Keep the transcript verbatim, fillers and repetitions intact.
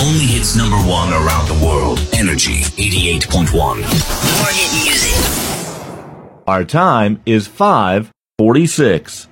Only hits number one around the world. Energy eighty-eight point one. More hit music. Our time is five forty-six.